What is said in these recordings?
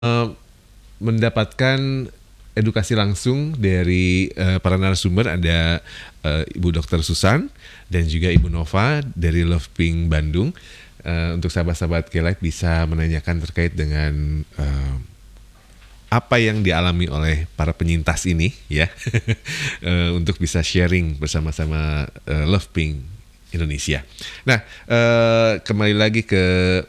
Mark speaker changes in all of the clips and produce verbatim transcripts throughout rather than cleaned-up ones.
Speaker 1: uh, mendapatkan edukasi langsung dari uh, para narasumber. Ada uh, Ibu Dokter Susan dan juga Ibu Nova dari Love Pink Bandung. Uh, untuk sahabat-sahabat K-Lite bisa menanyakan terkait dengan uh, apa yang dialami oleh para penyintas ini ya, uh, untuk bisa sharing bersama-sama uh, Love Pink Indonesia. Nah, uh, kembali lagi ke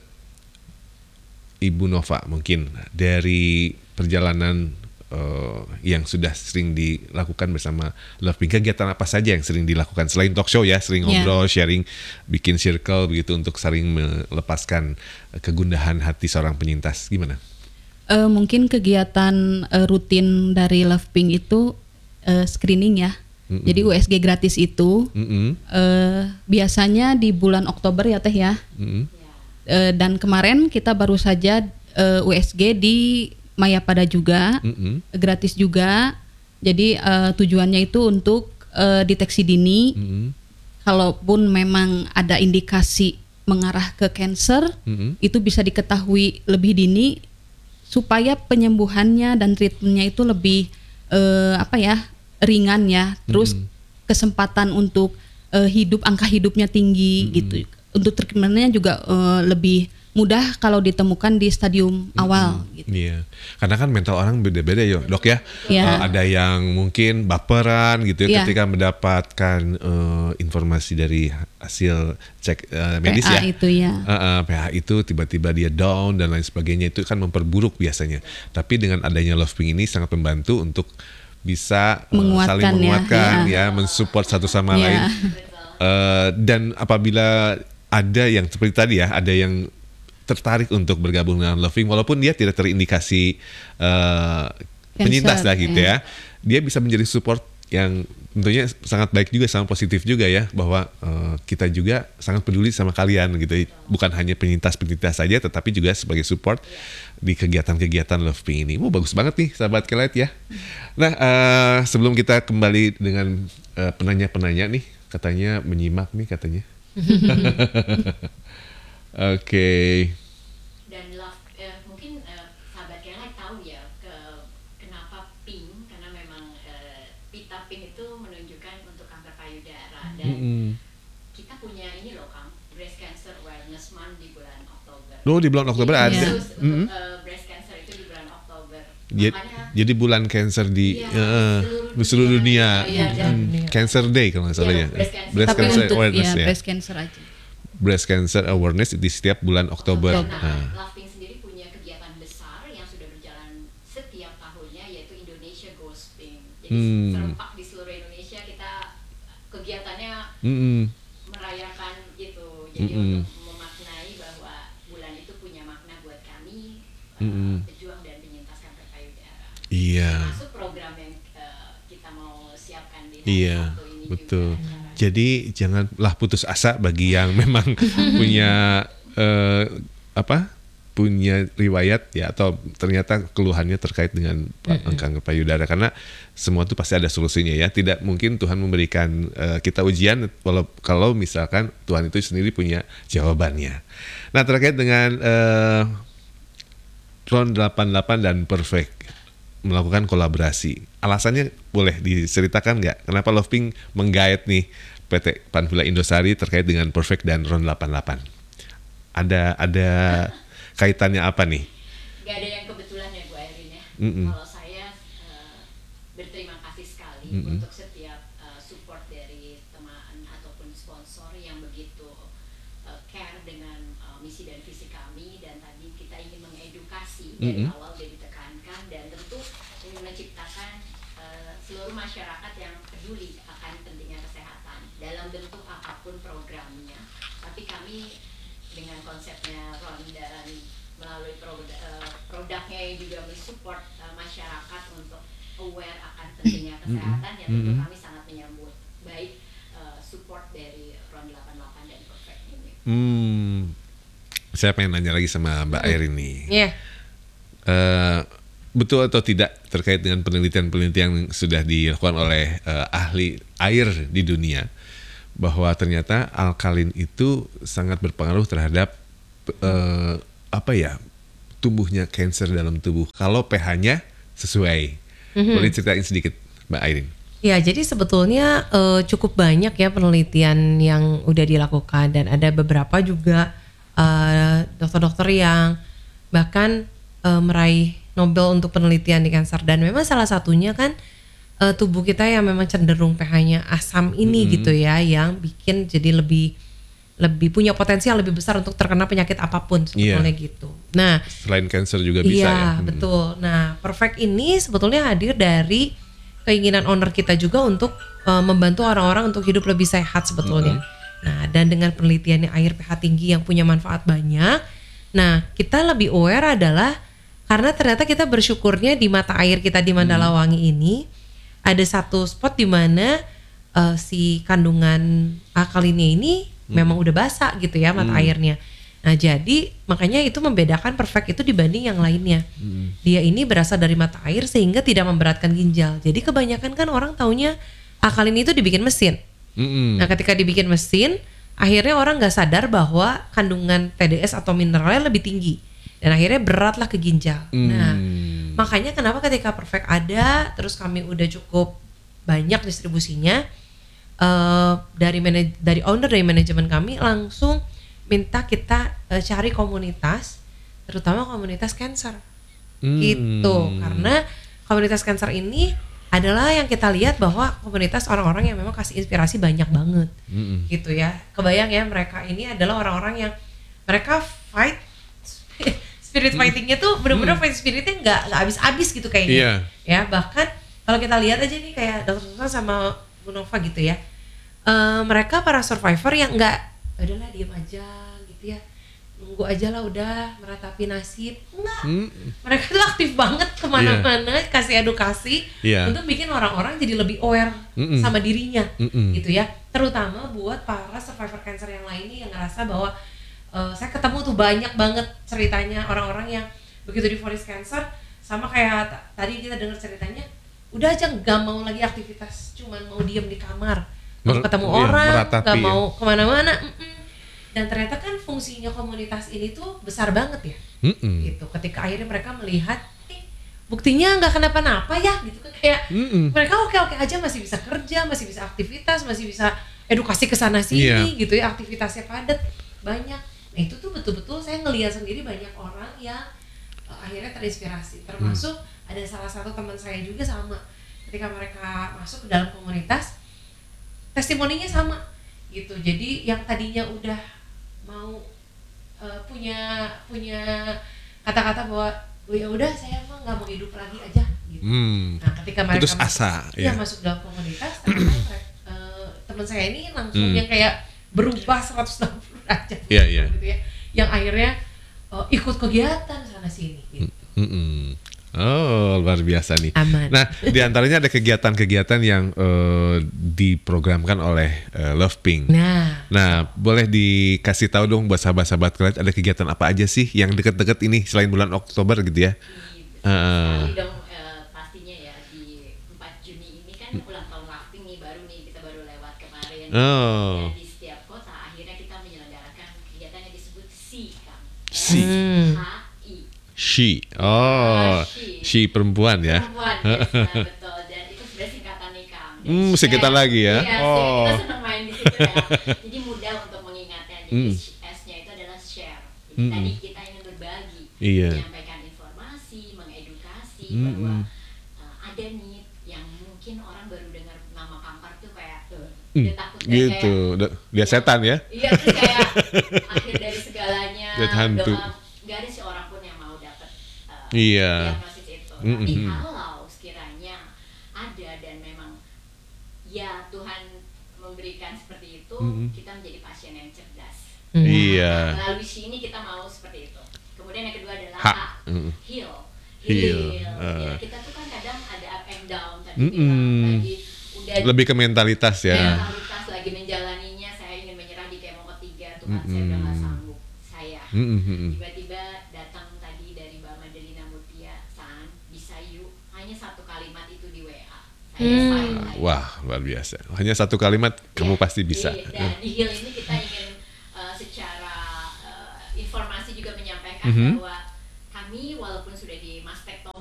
Speaker 1: Ibu Nova, mungkin dari perjalanan uh, yang sudah sering dilakukan bersama Love Pink, kegiatan apa saja yang sering dilakukan selain talk show ya, sering ngobrol, yeah. sharing, bikin circle begitu untuk saling melepaskan kegundahan hati seorang penyintas, gimana?
Speaker 2: Uh, mungkin kegiatan uh, rutin dari Love Pink itu uh, screening ya. Mm-hmm. Jadi U S G gratis itu mm-hmm. uh, biasanya di bulan Oktober ya Teh ya. Mm-hmm. Uh, dan kemarin kita baru saja uh, U S G di Mayapada juga, mm-hmm. gratis juga. Jadi uh, tujuannya itu untuk uh, deteksi dini. Mm-hmm. Kalaupun memang ada indikasi mengarah ke kanker, mm-hmm. itu bisa diketahui lebih dini supaya penyembuhannya dan treatmentnya itu lebih uh, apa ya ringan ya. Terus mm-hmm. kesempatan untuk uh, hidup angka hidupnya tinggi mm-hmm. gitu. Untuk treatmentnya juga uh, lebih mudah kalau ditemukan di stadium mm-hmm. awal. Gitu.
Speaker 1: Iya, karena kan mental orang beda-beda ya dok ya.
Speaker 2: Yeah.
Speaker 1: Uh, ada yang mungkin baperan gitu ya yeah. ketika mendapatkan uh, informasi dari hasil cek uh, medis
Speaker 2: P A
Speaker 1: ya.
Speaker 2: Itu ya.
Speaker 1: Uh, uh, P A itu tiba-tiba dia down dan lain sebagainya, itu kan memperburuk biasanya. Tapi dengan adanya Love Pink ini sangat membantu untuk bisa uh, saling menguatkan ya, ya, ya mensupport satu sama yeah. lain. Uh, dan apabila ada yang seperti tadi ya, ada yang tertarik untuk bergabung dengan Love Pink walaupun dia tidak terindikasi uh, penyintas lah gitu ya, dia bisa menjadi support yang tentunya sangat baik juga, sangat positif juga ya, bahwa uh, kita juga sangat peduli sama kalian gitu, bukan hanya penyintas-penyintas saja tetapi juga sebagai support di kegiatan-kegiatan Love Pink ini. Wah, bagus banget nih sahabat K-Lite ya. Nah, uh, sebelum kita kembali dengan uh, penanya-penanya nih, katanya menyimak nih katanya. Oke. Okay.
Speaker 3: Dan love, eh, mungkin eh, sahabat K-Lite tahu ya ke, kenapa pink, karena memang eh, pita pink itu menunjukkan untuk kanker payudara dan mm-hmm. kita punya ini loh Kang, Breast Cancer Awareness Month di bulan Oktober.
Speaker 1: Oh, di bulan Oktober
Speaker 3: jadi,
Speaker 1: ada.
Speaker 3: Khusus mm-hmm. untuk uh, breast cancer itu di bulan Oktober.
Speaker 1: Jadi,
Speaker 3: Makanya,
Speaker 1: jadi bulan cancer di
Speaker 3: iya,
Speaker 1: uh, di seluruh dunia. dunia. Ya, hmm. Cancer Day kalau nggak salah ya.
Speaker 3: Breast Cancer,
Speaker 1: breast
Speaker 2: Tapi
Speaker 1: cancer
Speaker 2: untuk
Speaker 1: awareness
Speaker 2: ya,
Speaker 1: ya.
Speaker 2: breast cancer aja.
Speaker 1: Breast Cancer Awareness di setiap bulan Oktober.
Speaker 3: Nah,
Speaker 1: nah.
Speaker 3: Love Pink sendiri punya kegiatan besar yang sudah berjalan setiap tahunnya, yaitu Indonesia Goes Pink. Jadi hmm. serempak di seluruh Indonesia kita kegiatannya mm-hmm. merayakan gitu. Jadi mm-hmm. untuk memaknai bahwa bulan itu punya makna buat kami mm-hmm. uh, pejuang dan penyintas kanker payudara.
Speaker 1: Iya.
Speaker 3: Termasuk program yang uh, kita mau siapkan di
Speaker 1: iya,
Speaker 3: waktu ini
Speaker 1: betul.
Speaker 3: juga.
Speaker 1: Jadi janganlah putus asa bagi yang memang punya uh, apa punya riwayat ya, atau ternyata keluhannya terkait dengan mm-hmm. kanker payudara, karena semua itu pasti ada solusinya ya. Tidak mungkin Tuhan memberikan uh, kita ujian walau kalau misalkan Tuhan itu sendiri punya jawabannya. Nah, terkait dengan uh, R O N delapan puluh delapan dan Perfect melakukan kolaborasi, alasannya boleh diceritakan nggak? Kenapa Love Pink menggait nih P T Panvilla Indosari terkait dengan Perfect dan R O N delapan puluh delapan? Ada ada kaitannya apa nih?
Speaker 3: Gak ada yang kebetulan ya Bu Airin ya.
Speaker 1: Mm-mm.
Speaker 3: Kalau saya uh, berterima kasih sekali Mm-mm. untuk setiap uh, support dari teman ataupun sponsor yang begitu uh, care dengan uh, misi dan visi kami, dan tadi kita ingin mengedukasi dari
Speaker 1: Mm-mm.
Speaker 3: awal dari ditekankan, dan tentu ingin menciptakan uh, seluruh masyarakat yang peduli akan pentingnya kesehatan dalam bentuk apapun programnya. Tapi kami dengan konsepnya R O N dan melalui produk, uh, produknya yang juga mensupport uh, masyarakat untuk aware akan pentingnya kesehatan, yang tentu kami sangat menyambut baik uh, support dari R O N delapan puluh delapan dan Perfect ini.
Speaker 1: Hmm, saya pengen nanya lagi sama Mbak Airin nih.
Speaker 4: Iya. Yeah.
Speaker 1: Uh, betul atau tidak terkait dengan penelitian-penelitian yang sudah dilakukan oleh uh, ahli air di dunia, bahwa ternyata alkalin itu sangat berpengaruh terhadap uh, apa ya tumbuhnya kanker dalam tubuh kalau pH-nya sesuai. Mm-hmm. Boleh ceritain sedikit, Mbak Airin?
Speaker 4: Ya, jadi sebetulnya uh, cukup banyak ya penelitian yang udah dilakukan dan ada beberapa juga uh, dokter-dokter yang bahkan uh, meraih Nobel untuk penelitian di kanker, dan memang salah satunya kan uh, tubuh kita yang memang cenderung pH-nya asam ini mm-hmm. gitu ya, yang bikin jadi lebih lebih punya potensial lebih besar untuk terkena penyakit apapun sebetulnya yeah. gitu. Nah,
Speaker 1: selain kanker juga bisa
Speaker 4: iya,
Speaker 1: ya.
Speaker 4: Iya, betul. Nah, Perfect ini sebetulnya hadir dari keinginan owner kita juga untuk uh, membantu orang-orang untuk hidup lebih sehat sebetulnya. Mm-hmm. Nah, dan dengan penelitiannya air pH tinggi yang punya manfaat banyak, nah kita lebih aware adalah karena ternyata kita bersyukurnya di mata air kita di Mandala Wangi mm-hmm. ini ada satu spot di mana uh, si kandungan alkalinnya ini hmm. memang udah basah gitu ya mata hmm. airnya. Nah jadi makanya itu membedakan Perfect itu dibanding yang lainnya. Hmm. Dia ini berasal dari mata air sehingga tidak memberatkan ginjal. Jadi kebanyakan kan orang taunya alkalin itu dibikin mesin. Hmm. Nah ketika dibikin mesin, akhirnya orang nggak sadar bahwa kandungan T D S atau mineralnya lebih tinggi. Dan akhirnya beratlah ke ginjal. Hmm. Nah makanya kenapa ketika Perfect ada, terus kami udah cukup banyak distribusinya, Uh, dari manaj- dari owner dari manajemen kami langsung minta kita uh, cari komunitas, terutama komunitas cancer hmm. gitu, karena komunitas cancer ini adalah yang kita lihat bahwa komunitas orang-orang yang memang kasih inspirasi banyak banget hmm. gitu ya. Kebayang ya mereka ini adalah orang-orang yang mereka fight spirit fightingnya tuh benar-benar hmm. fight spiritnya nggak nggak habis-habis gitu kayaknya yeah. ya. Bahkan kalau kita lihat aja nih kayak dokter Susan sama Bu Nova gitu ya. Uh, mereka para survivor yang nggak, udahlah diem aja gitu ya, nunggu aja lah udah meratapi nasib, enggak, hmm. mereka tuh aktif banget kemana-mana, yeah. kasih edukasi yeah. untuk bikin orang-orang jadi lebih aware Mm-mm. sama dirinya, Mm-mm. gitu ya, terutama buat para survivor cancer yang lainnya yang ngerasa bahwa uh, saya ketemu tuh banyak banget ceritanya orang-orang yang begitu divonis cancer, sama kayak t- tadi kita dengar ceritanya, udah aja nggak mau lagi aktivitas, cuman mau diem di kamar. Mau ketemu iya, orang, gak mau ya. Kemana-mana, mm-mm. dan ternyata kan fungsinya komunitas ini tuh besar banget ya, mm-mm. gitu. Ketika akhirnya mereka melihat, eh, buktinya nggak kenapa-napa ya, gitu kan kayak mm-mm. mereka oke-oke aja, masih bisa kerja, masih bisa aktivitas, masih bisa edukasi kesana sini, yeah. gitu ya, aktivitasnya padat banyak. Nah itu tuh betul-betul saya ngelihat sendiri banyak orang yang uh, akhirnya terinspirasi, termasuk mm. ada salah satu teman saya juga sama, ketika mereka masuk ke dalam komunitas. Testimoninya sama gitu, jadi yang tadinya udah mau uh, punya punya kata-kata bahwa oh ya udah saya mah nggak mau hidup lagi aja gitu. Hmm. Nah ketika mereka
Speaker 1: putus asa,
Speaker 4: masuk, ya. masuk dalam komunitas, ternyata uh, teman saya ini langsung hmm. yang kayak berubah seratus enam puluh derajat
Speaker 1: yeah, yeah.
Speaker 4: gitu ya, yang akhirnya uh, ikut kegiatan sana sini. Gitu.
Speaker 1: Hmm. Oh luar biasa nih.
Speaker 4: Aman.
Speaker 1: Nah diantaranya ada kegiatan-kegiatan yang uh, diprogramkan oleh uh, Lovepink.
Speaker 4: Nah,
Speaker 1: nah boleh dikasih tahu dong buat sahabat-sahabat kalian ada kegiatan apa aja sih yang deket-deket ini selain bulan Oktober gitu ya?
Speaker 3: Uh. dong uh, pastinya ya di empat Juni ini kan ulang tahun Lovepink nih baru nih kita baru lewat kemarin.
Speaker 1: Oh.
Speaker 3: Dan di setiap kota akhirnya kita menyelenggarakan kegiatan yang disebut S I kan.
Speaker 1: Si.
Speaker 3: Hmm.
Speaker 1: She, oh, she, she perempuan ya.
Speaker 3: Perempuan, yes, nah, betul. Dan itu sebenarnya singkatan nih Kang.
Speaker 1: Hmm, singkatan lagi ya.
Speaker 3: Iya,
Speaker 1: oh.
Speaker 3: kita senang main di situ ya. Jadi mudah untuk mengingatnya. Jadi mm. S-nya itu adalah share. Jadi mm. tadi kita ingin berbagi,
Speaker 1: iya.
Speaker 3: menyampaikan informasi, mengedukasi mm. bahwa uh, ada nih yang mungkin orang baru dengar nama kanker tuh kayak tuh, mm. dia takut
Speaker 1: gitu.
Speaker 3: Kayak,
Speaker 1: dia setan ya.
Speaker 3: Iya, terus kayak akhir dari segalanya. Doa, nggak ada sih orang pun yang mau dapat uh,
Speaker 1: iya.
Speaker 3: diagnosis itu.
Speaker 1: Mm-hmm.
Speaker 3: Tapi kalau sekiranya ada dan memang ya Tuhan memberikan seperti itu, mm-hmm. kita menjadi pasien yang cerdas.
Speaker 1: Mm-hmm. Iya.
Speaker 3: Nah, melalui sini kita mau seperti itu. Kemudian yang kedua adalah
Speaker 1: ha.
Speaker 3: mm. heal.
Speaker 1: Heal.
Speaker 3: heal.
Speaker 1: Uh.
Speaker 3: Ya, kita tuh kan kadang ada up and down tadi
Speaker 1: mm-hmm.
Speaker 3: bilang lagi udah
Speaker 1: lebih ke mentalitas ya.
Speaker 3: Mentalitas lagi menjalaninya, saya ingin menyerah di kemo ketiga, Tuhan mm-hmm. saya udah nggak sanggup. Saya
Speaker 1: mm-hmm.
Speaker 3: tiba-tiba datang tadi dari Mbak Madelina Mutia, San bisa yuk, hanya satu kalimat itu di W A saya
Speaker 1: hmm. wah luar biasa, hanya satu kalimat ya, kamu pasti bisa.
Speaker 3: Di, dan di Heal ini kita ingin uh, secara uh, informasi juga menyampaikan mm-hmm. bahwa kami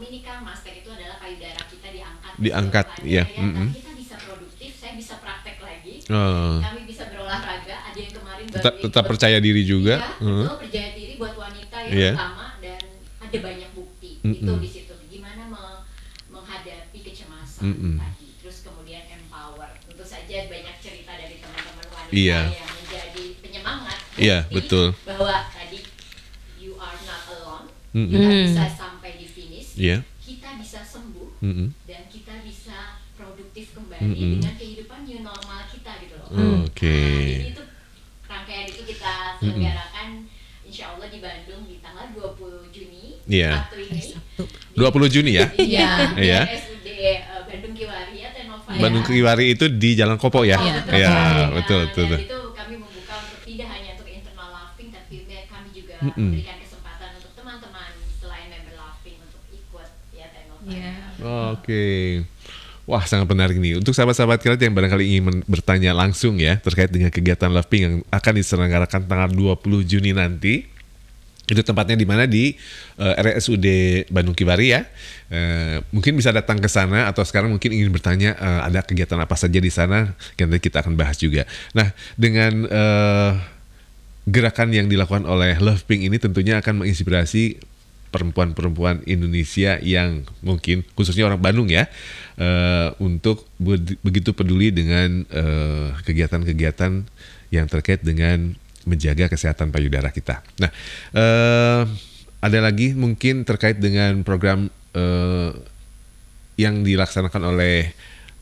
Speaker 3: suami nih Kang, Master itu adalah payudara kita diangkat.
Speaker 1: Diangkat, iya.
Speaker 3: Ya,
Speaker 1: Mm-hmm.
Speaker 3: tapi kita bisa produktif, saya bisa praktek lagi,
Speaker 1: Oh.
Speaker 3: kami bisa berolahraga. Ada yang kemarin baru
Speaker 1: Tetap, tetap
Speaker 3: ikut.
Speaker 1: percaya diri juga.
Speaker 3: Iya,
Speaker 1: Uh.
Speaker 3: betul, percaya diri buat wanita yang
Speaker 1: Iya.
Speaker 3: utama dan ada banyak bukti.
Speaker 1: Mm-mm.
Speaker 3: Itu di situ gimana me- menghadapi kecemasan
Speaker 1: Mm-mm.
Speaker 3: tadi. Terus kemudian empower. Tentu saja banyak cerita dari teman-teman wanita
Speaker 1: Iya.
Speaker 3: yang menjadi penyemangat.
Speaker 1: Iya,
Speaker 3: bukti
Speaker 1: betul.
Speaker 3: Bahwa tadi you are not alone.
Speaker 1: Mm-mm.
Speaker 3: Kita
Speaker 4: Mm.
Speaker 3: bisa sampai di finish.
Speaker 1: Iya.
Speaker 3: Kita bisa sembuh
Speaker 1: Mm-mm.
Speaker 3: dan kita bisa produktif kembali
Speaker 1: Mm-mm.
Speaker 3: dengan kehidupan new normal kita gitu loh.
Speaker 1: Oke.
Speaker 3: Nah, jadi itu rangkaian itu kita selenggarakan insya Allah di Bandung di tanggal dua puluh Juni
Speaker 1: Iya.
Speaker 3: Sabtu ini.
Speaker 1: dua puluh Juni ya.
Speaker 2: Iya.
Speaker 3: Di
Speaker 1: Iya.
Speaker 3: R S U D uh, Bandung Kiwari ya Tenova.
Speaker 1: Bandung Kiwari itu di Jalan Kopo ya.
Speaker 2: Iya,
Speaker 1: Iya,
Speaker 3: Nah,
Speaker 1: betul, betul.
Speaker 3: Dan
Speaker 1: betul.
Speaker 3: itu kami membuka untuk tidak hanya untuk internal Loving, tapi kami juga
Speaker 1: Mm-mm.
Speaker 3: memberikan kesempatan untuk teman-teman selain member Loving untuk ikut ya Tenova.
Speaker 2: Iya.
Speaker 1: Oke. Wah, sangat menarik nih. Untuk sahabat-sahabat Kilat yang barangkali ingin men- bertanya langsung ya terkait dengan kegiatan Loving yang akan diselenggarakan tanggal dua puluh Juni nanti. Itu tempatnya di mana di uh, R S U D Bandung Kiwari ya. Uh, mungkin bisa datang ke sana atau sekarang mungkin ingin bertanya uh, ada kegiatan apa saja di sana. Nanti kita akan bahas juga. Nah, dengan uh, gerakan yang dilakukan oleh Loving ini tentunya akan menginspirasi perempuan-perempuan Indonesia yang mungkin khususnya orang Bandung ya uh, untuk be- begitu peduli dengan uh, kegiatan-kegiatan yang terkait dengan menjaga kesehatan payudara kita. Nah, uh, ada lagi mungkin terkait dengan program uh, yang dilaksanakan oleh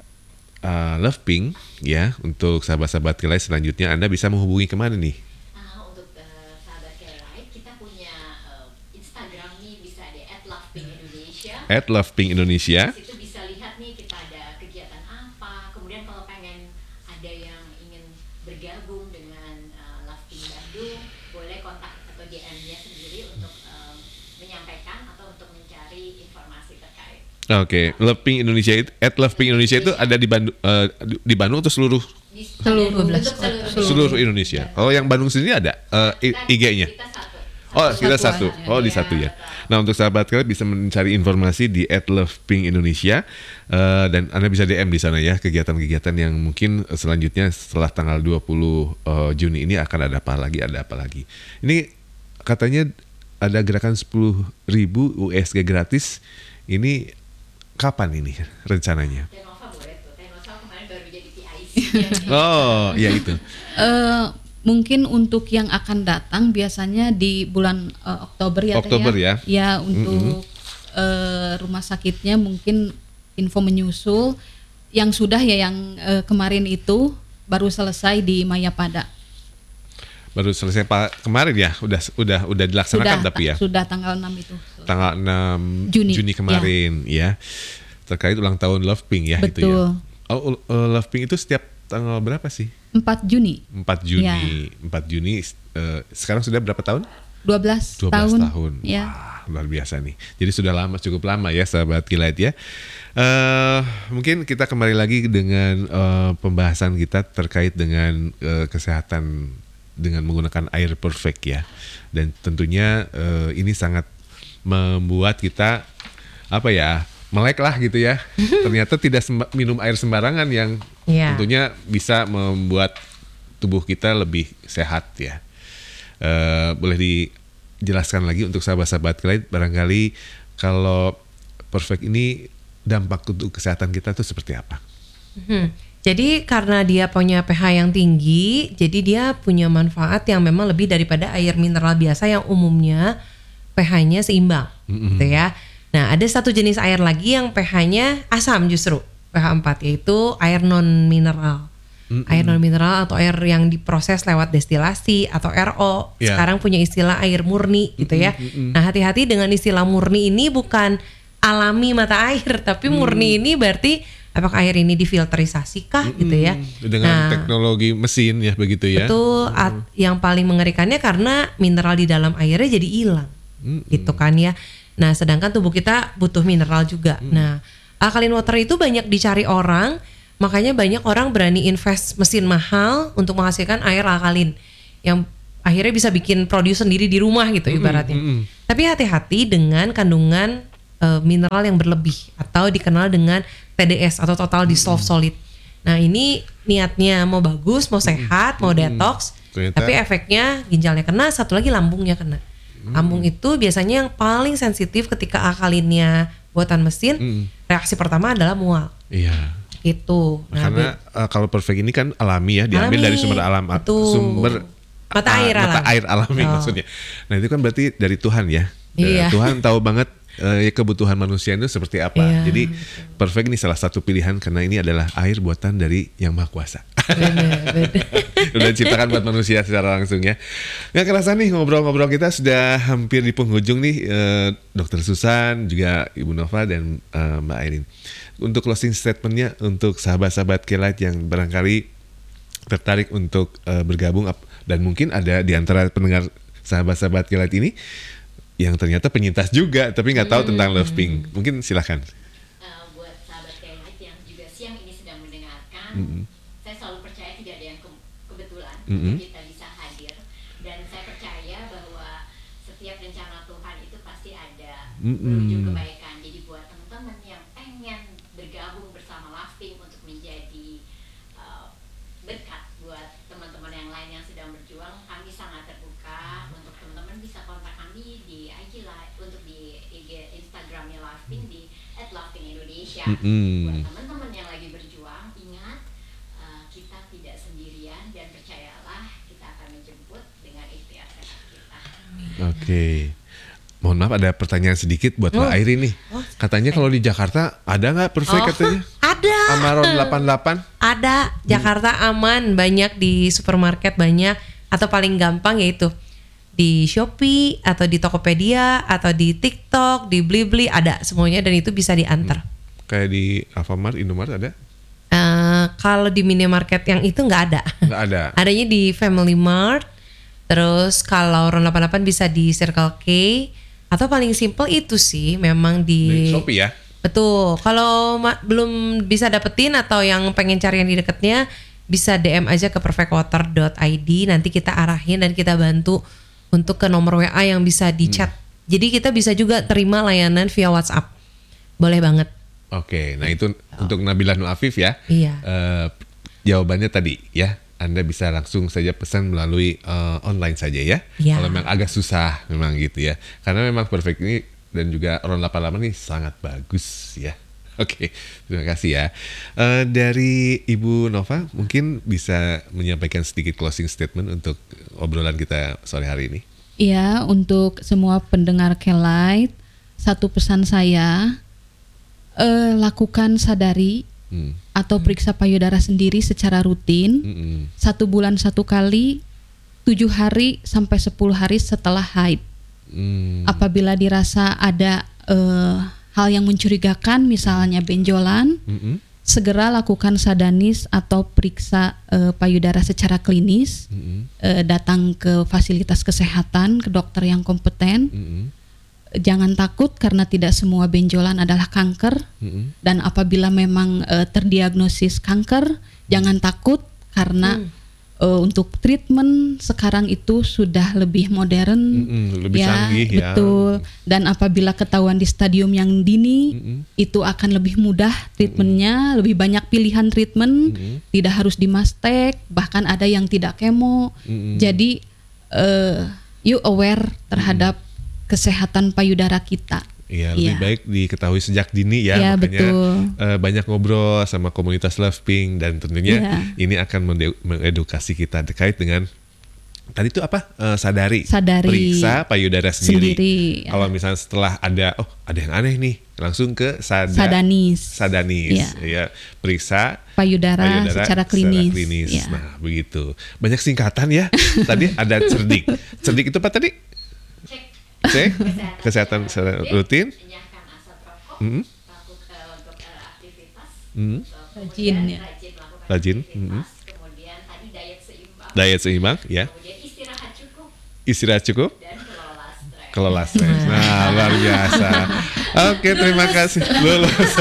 Speaker 1: uh, Loving ya. Untuk sahabat-sahabat Kilai selanjutnya Anda bisa menghubungi kemana nih?
Speaker 3: Nah, untuk uh, sahabat Kelite, kita punya uh, Instagram nih bisa di at loving indonesia.
Speaker 1: at Loving Indonesia.
Speaker 3: Di situ bisa lihat nih kita ada kegiatan apa. Kemudian kalau pengen ada yang ingin bergabung dengan uh, Loving Bandung, boleh kontak atau D M-nya sendiri untuk um, menyampaikan atau untuk mencari informasi terkait.
Speaker 1: Oke, Loving Indonesia itu at Loving Indonesia itu ada di Bandung uh, di Bandung atau seluruh
Speaker 3: Di
Speaker 2: Seluruh
Speaker 3: untuk
Speaker 2: belas-
Speaker 3: seluruh,
Speaker 1: seluruh Indonesia. Oh, yang Bandung sendiri ada uh, I-
Speaker 3: Kita-
Speaker 1: I G-nya.
Speaker 3: Kita satu.
Speaker 1: Oh, kita satu.
Speaker 2: Satu
Speaker 1: Oh, di
Speaker 3: Iya,
Speaker 1: satu ya.
Speaker 3: betul.
Speaker 1: Nah, untuk sahabat kalian bisa mencari informasi di at loving indonesia uh, dan Anda bisa D M di sana ya kegiatan-kegiatan yang mungkin selanjutnya setelah tanggal dua puluh uh, Juni ini akan ada apa lagi, ada apa lagi. Ini katanya ada gerakan sepuluh ribu U S G gratis. Ini kapan ini rencananya?
Speaker 3: Tenova boleh tuh. Tenova kemarin baru jadi P I C.
Speaker 1: Oh, ya itu.
Speaker 2: Eh, mungkin untuk yang akan datang biasanya di bulan eh, Oktober ya. Teh,
Speaker 1: Oktober ya.
Speaker 2: Ya untuk eh, rumah sakitnya mungkin info menyusul. Yang sudah ya yang eh, kemarin itu baru selesai di Mayapada.
Speaker 1: Baru selesai Pak kemarin ya, udah udah udah dilaksanakan
Speaker 2: Sudah
Speaker 1: tapi ya.
Speaker 2: sudah tanggal enam itu.
Speaker 1: Tanggal enam
Speaker 2: Juni,
Speaker 1: Juni kemarin ya. Terkait ulang tahun Loving ya itu
Speaker 2: Betul.
Speaker 1: ya. Oh, uh, Loving itu setiap tanggal berapa sih?
Speaker 2: empat Juni.
Speaker 1: empat Juni.
Speaker 2: Ya.
Speaker 1: empat Juni uh, sekarang sudah berapa tahun?
Speaker 2: dua belas,
Speaker 1: dua belas
Speaker 2: tahun.
Speaker 1: tahun.
Speaker 2: Ya.
Speaker 1: Wah, luar biasa nih. Jadi sudah lama, cukup lama ya sahabat Kilat ya. Uh, mungkin kita kembali lagi dengan uh, pembahasan kita terkait dengan uh, kesehatan dengan menggunakan air perfect ya. Dan tentunya uh, ini sangat membuat kita apa ya, melek lah gitu ya. Ternyata tidak semba- minum air sembarangan yang
Speaker 4: Iya.
Speaker 1: tentunya bisa membuat tubuh kita lebih sehat ya. Uh, boleh dijelaskan lagi untuk sahabat-sahabat kalian barangkali kalau perfect ini dampak untuk kesehatan kita itu seperti apa?
Speaker 4: Hmm. Jadi karena dia punya pH yang tinggi, jadi dia punya manfaat yang memang lebih daripada air mineral biasa yang umumnya pH-nya seimbang, gitu ya. Nah, ada satu jenis air lagi yang pH-nya asam justru, pH empat, yaitu air non mineral. Mm-hmm. Air non mineral atau air yang diproses lewat destilasi atau R O.
Speaker 1: Yeah.
Speaker 4: Sekarang punya istilah air murni gitu ya. Mm-hmm. Nah, hati-hati dengan istilah murni ini, bukan alami mata air, tapi murni ini berarti apakah air ini difilterisasi kah
Speaker 1: Mm-mm.
Speaker 4: gitu ya.
Speaker 1: Dengan
Speaker 4: Nah,
Speaker 1: teknologi mesin ya begitu ya.
Speaker 4: betul. At- yang paling mengerikannya karena mineral di dalam airnya jadi hilang.
Speaker 1: Mm-mm.
Speaker 4: Gitu kan ya. Nah, sedangkan tubuh kita butuh mineral juga. Mm. Nah, alkaline water itu banyak dicari orang, makanya banyak orang berani invest mesin mahal untuk menghasilkan air alkalin yang akhirnya bisa bikin produce sendiri di rumah gitu ibaratnya.
Speaker 1: Mm-mm.
Speaker 4: Tapi hati-hati dengan kandungan uh, mineral yang berlebih atau dikenal dengan T D S atau total dissolved solid. Nah ini niatnya mau bagus, mau sehat, mau detox,
Speaker 1: Ternyata.
Speaker 4: tapi efeknya ginjalnya kena, satu lagi lambungnya kena. Lambung itu biasanya yang paling sensitif ketika alkalinnya buatan mesin.
Speaker 1: Mm.
Speaker 4: Reaksi pertama adalah mual.
Speaker 1: Iya.
Speaker 4: Gitu.
Speaker 1: Nah, karena uh, kalau perfect ini kan alami ya, diambil
Speaker 4: Alami,
Speaker 1: dari sumber alam,
Speaker 4: betul.
Speaker 1: sumber
Speaker 4: Mata
Speaker 1: uh,
Speaker 4: air
Speaker 1: mata
Speaker 4: alami.
Speaker 1: air alami
Speaker 4: Oh.
Speaker 1: maksudnya. Nah itu kan berarti dari Tuhan ya.
Speaker 4: Iya.
Speaker 1: Uh, Tuhan tahu banget uh, kebutuhan manusia itu seperti apa.
Speaker 4: Iya,
Speaker 1: Jadi perfect ini salah satu pilihan karena ini adalah air buatan dari Yang Maha Kuasa.
Speaker 4: Bener, bener.
Speaker 1: Udah diciptakan buat manusia secara langsung ya. Nggak kerasa nih ngobrol-ngobrol kita sudah hampir di penghujung nih, eh, Dokter Susan juga Ibu Nova dan eh, Mbak Airin. Untuk closing statementnya untuk sahabat-sahabat Kelight yang barangkali tertarik untuk eh, bergabung ap- dan mungkin ada di antara pendengar sahabat-sahabat Kelight ini yang ternyata penyintas juga tapi nggak tahu tentang Love Pink. Mungkin silahkan.
Speaker 3: Uh, buat sahabat Kelight yang juga siang ini sedang mendengarkan,
Speaker 1: Mm-mm.
Speaker 3: saya selalu percaya tidak ada yang ke- kebetulan
Speaker 1: Mm-mm.
Speaker 3: kita bisa hadir, dan saya percaya bahwa setiap rencana Tuhan itu pasti ada
Speaker 1: Mm-mm.
Speaker 3: menuju kebaikan. Jadi buat teman-teman yang pengen bergabung bersama Love Pink untuk menjadi uh, berkat buat teman-teman yang lain yang sedang berjuang, kami sangat terbuka untuk teman-teman bisa kontak kami di I G Live, untuk di I G Instagramnya Love Pink di at Love Pink Indonesia.
Speaker 1: Mm-mm.
Speaker 3: Buat teman-teman yang lagi berjuang, ingat uh, kita tidak sendirian dan percayalah kita akan menjemput dengan ikhtiar sehat kita.
Speaker 1: Oke. Mohon maaf ada pertanyaan sedikit buat Mbak
Speaker 4: Oh.
Speaker 1: Airin nih.
Speaker 4: Oh,
Speaker 1: Katanya kalau di Jakarta ada nggak perfect
Speaker 4: Oh,
Speaker 1: katanya?
Speaker 4: ada.
Speaker 1: Amaron delapan delapan.
Speaker 4: Ada. Jakarta aman, banyak di supermarket banyak, atau paling gampang yaitu di Shopee atau di Tokopedia atau di TikTok, di Blibli ada semuanya dan itu bisa diantar.
Speaker 1: Kayak di Alfamart, Indomaret ada?
Speaker 4: Eh, kalau di minimarket yang itu nggak ada.
Speaker 1: Nggak ada.
Speaker 4: Adanya di Family Mart. Terus kalau Ron delapan delapan bisa di Circle K, atau paling simple itu sih memang
Speaker 1: Di
Speaker 4: di,
Speaker 1: Shopee ya?
Speaker 4: Betul. Kalau ma- belum bisa dapetin atau yang pengen cari yang di dekatnya, bisa D M aja ke perfect water dot I D, nanti kita arahin dan kita bantu untuk ke nomor W A yang bisa di chat. Jadi kita bisa juga terima layanan via WhatsApp. Boleh banget.
Speaker 1: Oke, nah itu untuk Nabila Nur Afif ya.
Speaker 4: Iya.
Speaker 1: Eh, jawabannya tadi ya. Anda bisa langsung saja pesan melalui eh, online saja ya.
Speaker 4: Iya.
Speaker 1: Kalau memang agak susah memang gitu ya. Karena memang perfect ini dan juga Ron delapan delapan ini sangat bagus ya. Oke, terima kasih ya. Eh, dari Ibu Nova mungkin bisa menyampaikan sedikit closing statement untuk obrolan kita sore hari ini.
Speaker 2: Iya, untuk semua pendengar Kelight, satu pesan saya, eh, lakukan sadari
Speaker 1: Hmm.
Speaker 2: atau periksa payudara sendiri secara rutin,
Speaker 1: Mm-mm.
Speaker 2: satu bulan satu kali, tujuh hari sampai sepuluh hari setelah haid.
Speaker 1: Hmm.
Speaker 2: Apabila dirasa ada eh, hal yang mencurigakan, misalnya benjolan,
Speaker 1: Mm-mm.
Speaker 2: segera lakukan sadanis atau periksa eh, payudara secara klinis.
Speaker 1: Mm-mm.
Speaker 2: Eh, datang ke fasilitas kesehatan, ke dokter yang kompeten.
Speaker 1: Mm-mm.
Speaker 2: Jangan takut karena tidak semua benjolan adalah kanker.
Speaker 1: Mm-mm.
Speaker 2: Dan apabila memang eh, terdiagnosis kanker, jangan takut karena eh, untuk treatment sekarang itu sudah lebih modern,
Speaker 1: Mm-mm, lebih canggih ya.
Speaker 2: betul. Dan apabila ketahuan di stadium yang dini,
Speaker 1: Mm-mm.
Speaker 2: itu akan lebih mudah treatmentnya, lebih banyak pilihan treatment,
Speaker 1: Mm-mm.
Speaker 2: tidak harus dimastek, bahkan ada yang tidak kemo.
Speaker 1: Mm-mm.
Speaker 2: Jadi eh, you aware terhadap kesehatan payudara kita.
Speaker 1: Iya, lebih
Speaker 2: Iya.
Speaker 1: baik diketahui sejak dini ya.
Speaker 2: Iya,
Speaker 1: Makanya
Speaker 2: betul.
Speaker 1: eh, banyak ngobrol sama komunitas Love Pink dan tentunya
Speaker 2: Iya.
Speaker 1: ini akan mende- mengedukasi kita terkait dengan tadi itu apa? Eh, sadari.
Speaker 2: Sadari.
Speaker 1: Periksa payudara sendiri.
Speaker 2: Sendiri, ya.
Speaker 1: Kalau misalnya setelah ada oh ada yang aneh nih, langsung ke sada-
Speaker 2: Sadanis.
Speaker 1: Sadanis.
Speaker 2: Iya.
Speaker 1: Ya, periksa
Speaker 2: Payudara,
Speaker 1: payudara
Speaker 2: secara klinis.
Speaker 1: klinis.
Speaker 2: Iya.
Speaker 1: Nah, begitu. Banyak singkatan ya. Tadi ada cerdik. Cerdik itu apa tadi?
Speaker 3: Cek
Speaker 1: Cek
Speaker 3: kesehatan,
Speaker 1: kesehatan secara rutin.
Speaker 3: Enyahkan asap rokok,
Speaker 1: Mm-mm.
Speaker 3: lakukan untuk eh, aktivitas,
Speaker 1: Mm.
Speaker 2: Rajin,
Speaker 3: kemudian
Speaker 2: ya.
Speaker 3: rajin melakukan
Speaker 1: Rajin,
Speaker 3: aktivitas,
Speaker 1: mm-mm.
Speaker 3: kemudian tadi diet seimbang,
Speaker 1: Diet seimbang ya.
Speaker 3: kemudian istirahat cukup
Speaker 1: Istirahat cukup.
Speaker 3: dan kelola stres.
Speaker 1: Kelola stres. Nah, luar biasa. Oke, terima kasih. Lulus.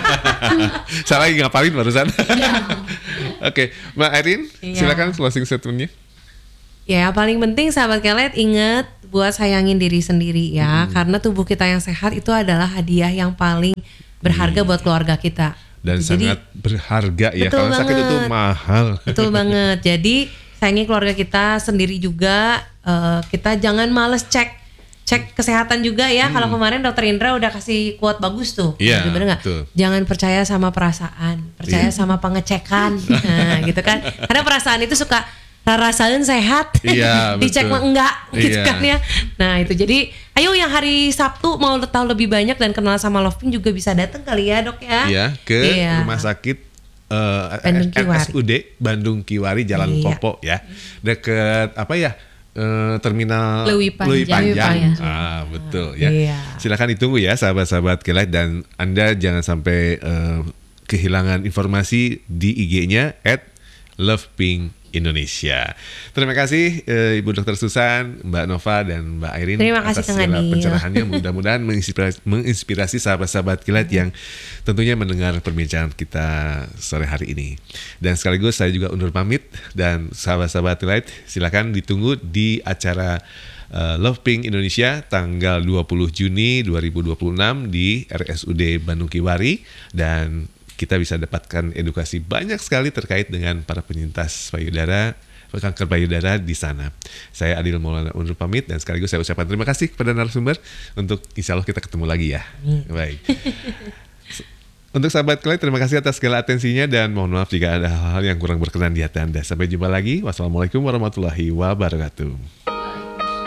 Speaker 1: Saya lagi ngapalin barusan. Oke, Mbak Airin,
Speaker 4: Iya.
Speaker 1: silakan closing statementnya.
Speaker 4: Ya, yang paling penting sahabat Kelet ingat buat sayangin diri sendiri ya, hmm. karena tubuh kita yang sehat itu adalah hadiah yang paling berharga hmm. buat keluarga kita.
Speaker 1: Dan
Speaker 4: Jadi,
Speaker 1: sangat berharga ya, karena sakit itu mahal.
Speaker 4: Betul banget. Jadi sayangi keluarga kita sendiri juga. Uh, kita jangan males cek cek kesehatan juga ya. Hmm. Kalau kemarin Dokter Indra udah kasih quote bagus tuh,
Speaker 1: yeah,
Speaker 4: bener nggak? Jangan percaya sama perasaan, percaya yeah. sama pengecekan, nah, gitu kan? Karena perasaan itu suka rasain sehat,
Speaker 1: iya,
Speaker 4: dicek mah enggak, gitu
Speaker 1: iya.
Speaker 4: kan ya. Nah itu jadi, ayo yang hari Sabtu mau tahu lebih banyak dan kenal sama Lovepink juga bisa datang kali ya dok ya.
Speaker 1: Iya, ke
Speaker 4: iya.
Speaker 1: rumah sakit uh,
Speaker 4: Bandung
Speaker 1: R S U D Bandung Kiwari Jalan
Speaker 4: iya.
Speaker 1: Popo ya, deket apa ya? Uh, terminal
Speaker 2: Lewi Panjang.
Speaker 1: Lewi Panjang.
Speaker 2: Lewi Panjang.
Speaker 1: Ah, betul ya.
Speaker 4: Iya.
Speaker 1: Silakan ditunggu ya sahabat-sahabat Kelet, dan Anda jangan sampai uh, kehilangan informasi di I G-nya at lovepink Indonesia. Terima kasih uh, Ibu Dokter Susan, Mbak Nova dan Mbak Airin
Speaker 4: Terima kasih,
Speaker 1: atas segala pencerahannya. Mudah-mudahan menginspirasi, menginspirasi sahabat-sahabat Kilat yang tentunya mendengar perbincangan kita sore hari ini. Dan sekaligus saya juga undur pamit, dan sahabat-sahabat Kilat silakan ditunggu di acara uh, Lovepink Indonesia tanggal dua puluh Juni dua ribu dua puluh enam di R S U D Bandung Kiwari, dan kita bisa dapatkan edukasi banyak sekali terkait dengan para penyintas payudara, kanker payudara di sana. Saya Adil Maulana undur pamit, dan sekaligus saya ucapkan terima kasih kepada narasumber untuk insya Allah kita ketemu lagi ya. Hmm. Baik. Untuk sahabat Kelet, terima kasih atas segala atensinya, dan mohon maaf jika ada hal-hal yang kurang berkenan di hati Anda. Sampai jumpa lagi. Wassalamualaikum warahmatullahi wabarakatuh.